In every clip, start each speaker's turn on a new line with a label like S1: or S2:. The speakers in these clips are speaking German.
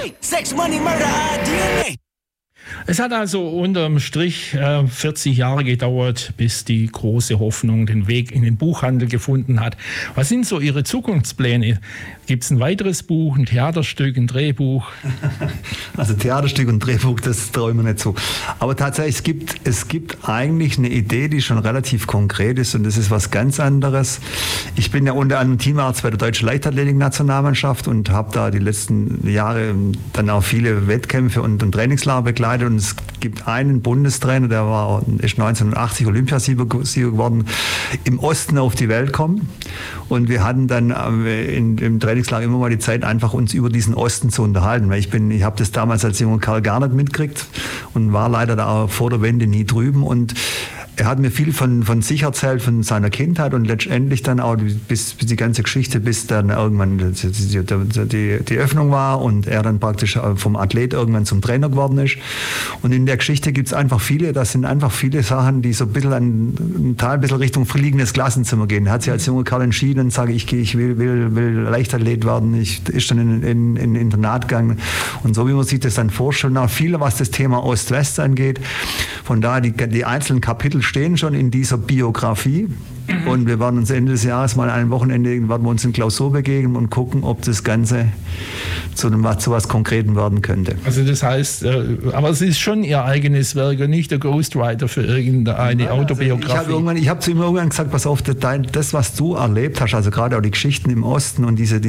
S1: Sex, Money, Murder, DNA.
S2: Es hat also unterm Strich 40 Jahre gedauert, bis die große Hoffnung den Weg in den Buchhandel gefunden hat. Was sind so Ihre Zukunftspläne? Gibt es ein weiteres Buch, ein Theaterstück, ein Drehbuch?
S3: Also Theaterstück und Drehbuch, das traue ich mir nicht zu. Aber tatsächlich, es gibt eigentlich eine Idee, die schon relativ konkret ist, und das ist was ganz anderes. Ich bin ja unter anderem Teamarzt bei der Deutschen Leichtathletik-Nationalmannschaft und habe da die letzten Jahre dann auch viele Wettkämpfe und Trainingslager begleitet. Und es gibt einen Bundestrainer, der ist 1980 Olympiasieger geworden, im Osten auf die Welt kommen. Und wir hatten dann im Trainingslager immer mal die Zeit, einfach uns über diesen Osten zu unterhalten. Weil ich habe das damals als junger Kerl gar nicht mitgekriegt und war leider da vor der Wende nie drüben. Und er hat mir viel von sich erzählt, von seiner Kindheit, und letztendlich dann auch bis die ganze Geschichte, bis dann irgendwann die Öffnung war und er dann praktisch vom Athlet irgendwann zum Trainer geworden ist. Und in der Geschichte gibt es einfach das sind einfach viele Sachen, die so ein bisschen ein bisschen Richtung fliegendes Klassenzimmer gehen. Er hat sich als junger Kerl entschieden und sage, ich will Leichtathlet werden. Ist dann in Internat gegangen. Und so wie man sich das dann vorstellt, auch viel, was das Thema Ost-West angeht. Von daher, die einzelnen Kapitel stehen schon in dieser Biografie. Und wir werden uns Ende des Jahres mal an einem Wochenende werden wir uns in Klausur begegnen und gucken, ob das Ganze zu was Konkreten werden könnte.
S2: Also das heißt, aber es ist schon Ihr eigenes Werk und nicht der Ghostwriter für irgendeine Autobiografie.
S3: Also ich habe zu ihm irgendwann gesagt, pass auf, das, was du erlebt hast, also gerade auch die Geschichten im Osten und diese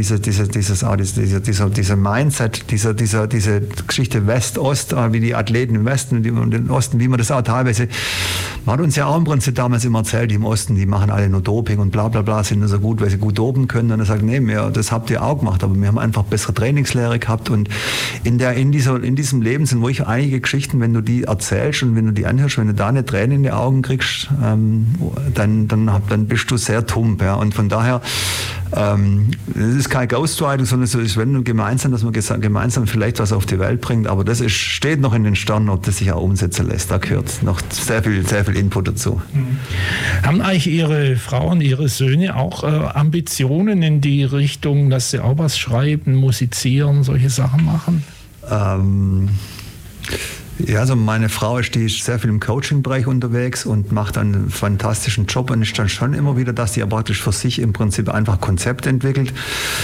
S3: Mindset, diese Geschichte West-Ost, wie die Athleten im Westen und im Osten, wie man das auch teilweise, man hat uns ja auch im Prinzip damals immer erzählt, die im Osten, die machen alle nur Doping und bla bla bla, sind nur so gut, weil sie gut dopen können. Und er sagt, nee, das habt ihr auch gemacht, aber wir haben einfach bessere Trainingslehre gehabt. Und in diesem Leben sind wirklich einige Geschichten, wenn du die erzählst und wenn du die anhörst, wenn du da eine Träne in die Augen kriegst, dann bist du sehr tump. Ja. Und von daher, es ist kein Ghostwriting, sondern es ist, wenn du gemeinsam, dass man gemeinsam vielleicht was auf die Welt bringt. Aber das steht noch in den Sternen, ob das sich auch umsetzen lässt. Da gehört noch sehr viel Input dazu.
S2: Haben eigentlich Ihre Frauen, Ihre Söhne auch Ambitionen in die Richtung, dass sie auch was schreiben, musizieren, solche Sachen machen?
S3: Ja, also meine Frau die ist sehr viel im Coaching-Bereich unterwegs und macht einen fantastischen Job und ist dann schon immer wieder, dass sie ja praktisch für sich im Prinzip einfach Konzepte entwickelt.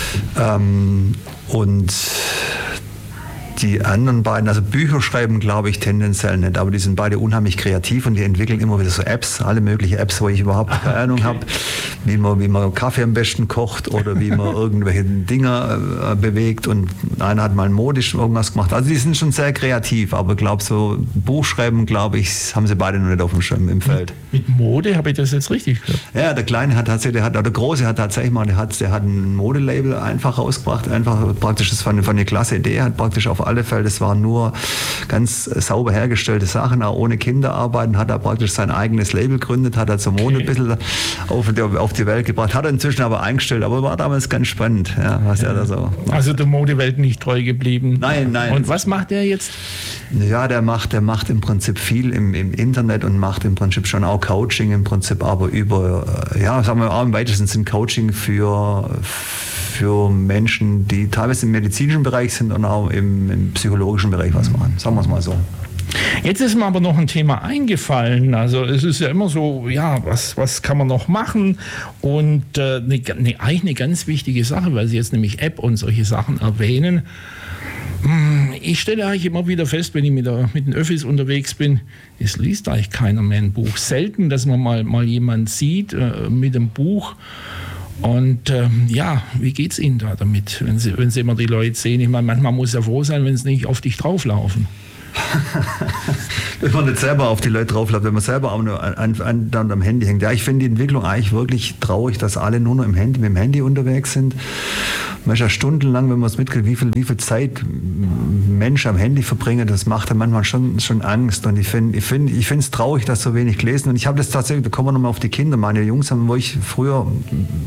S3: Und die anderen beiden, also Bücher schreiben, glaube ich, tendenziell nicht, aber die sind beide unheimlich kreativ und die entwickeln immer wieder so Apps, alle möglichen Apps, wo ich überhaupt keine Ahnung habe, wie man Kaffee am besten kocht oder wie man irgendwelche Dinger bewegt, und einer hat mal modisch irgendwas gemacht. Also die sind schon sehr kreativ, aber ich glaube, so Buchschreiben, glaube ich, haben sie beide noch nicht auf dem Schirm im Feld.
S2: Mit Mode habe ich das jetzt richtig gehört?
S3: Ja, der Kleine der Große hat tatsächlich mal, der hat ein Modelabel einfach rausgebracht, einfach praktisch, das war eine klasse Idee, hat praktisch auf alle Fälle, das waren nur ganz sauber hergestellte Sachen, auch ohne Kinderarbeiten, hat er praktisch sein eigenes Label gegründet, hat er zur Mode ein bisschen auf die Welt gebracht, hat er inzwischen aber eingestellt, aber war damals ganz spannend, ja, was er da so macht.
S2: Also der Modewelt nicht treu geblieben?
S3: Nein.
S2: Und was macht er jetzt?
S3: Ja, der macht im Prinzip viel im Internet und macht im Prinzip schon auch Coaching im Prinzip, aber über, ja, sagen wir auch im weitesten Sinn Coaching für Menschen, die teilweise im medizinischen Bereich sind und auch im psychologischen Bereich was machen. Sagen wir es mal so.
S2: Jetzt ist mir aber noch ein Thema eingefallen. Also es ist ja immer so, ja, was kann man noch machen? Und eigentlich eine ganz wichtige Sache, weil Sie jetzt nämlich App und solche Sachen erwähnen. Ich stelle eigentlich immer wieder fest, wenn ich mit den Öffis unterwegs bin, es liest eigentlich keiner mehr ein Buch. Selten, dass man mal jemand sieht mit einem Buch. Und ja, wie geht's Ihnen da damit, wenn Sie immer die Leute sehen? Ich meine, manchmal muss es ja froh sein, wenn sie nicht auf dich drauflaufen.
S3: Wenn man nicht selber auf die Leute draufläuft, wenn man selber auch nur dann am Handy hängt. Ja, ich finde die Entwicklung eigentlich wirklich traurig, dass alle nur noch mit dem Handy unterwegs sind. Man ist ja stundenlang, wenn man es mitkriegt, wie viel Zeit Menschen am Handy verbringen, das macht dann manchmal schon Angst. Und ich finde es traurig, dass so wenig gelesen. Und ich habe das tatsächlich, da kommen wir nochmal auf die Kinder. Meine Jungs haben, wo ich früher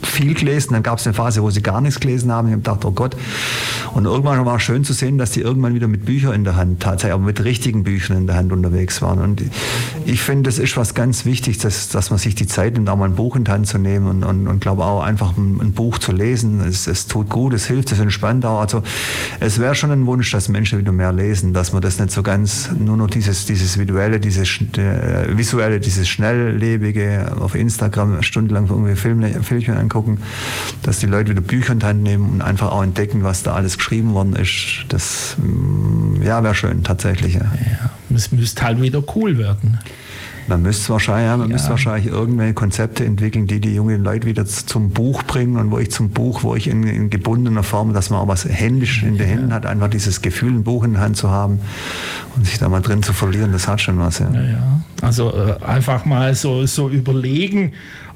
S3: viel gelesen, dann gab es eine Phase, wo sie gar nichts gelesen haben. Ich habe gedacht, oh Gott. Und irgendwann war es schön zu sehen, dass die irgendwann wieder mit Büchern in der Hand, tatsächlich, aber mit richtigen Büchern in der Hand unterwegs waren. Und ich finde, das ist was ganz Wichtiges, dass man sich die Zeit nimmt, auch mal ein Buch in die Hand zu nehmen und glaube auch einfach ein Buch zu lesen. Es tut gut, es hilft, es entspannt auch. Also es wäre schon ein Wunsch, dass Menschen wieder mehr lesen, dass man das nicht so ganz nur noch dieses visuelle, dieses schnelllebige auf Instagram stundenlang irgendwie Filmchen angucken, dass die Leute wieder Bücher in die Hand nehmen und einfach auch entdecken, was da alles geschrieben worden ist. Das wäre schön, tatsächlich. Ja.
S2: Es müsste halt wieder cool werden.
S3: Man müsste wahrscheinlich irgendwelche Konzepte entwickeln, die jungen Leute wieder zum Buch bringen und wo ich in gebundener Form, dass man auch was händisch in den Händen hat, einfach dieses Gefühl, ein Buch in der Hand zu haben und sich da mal drin zu verlieren, das hat schon was. Ja.
S2: Also einfach mal so überlegen,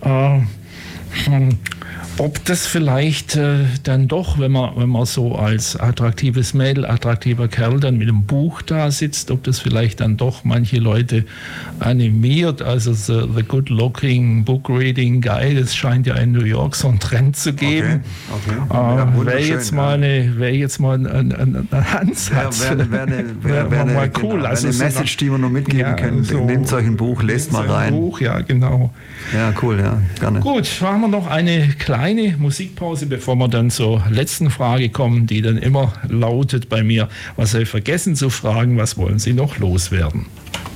S2: ob das vielleicht dann doch, wenn man so als attraktives Mädel, attraktiver Kerl dann mit einem Buch da sitzt, ob das vielleicht dann doch manche Leute animiert. Also the good looking book reading guy, das scheint ja in New York so einen Trend zu geben.
S3: Okay.
S2: Wäre jetzt mal ein Ansatz.
S3: Wäre mal cool. Also eine Message, die wir noch mitgeben können. So, nehmt euch ein Buch, lest mal rein.
S2: Buch, ja, genau.
S3: Ja, cool, ja, gerne.
S2: Gut, machen wir noch eine kleine Musikpause, bevor wir dann zur letzten Frage kommen, die dann immer lautet bei mir, was habe ich vergessen zu fragen, was wollen Sie noch loswerden?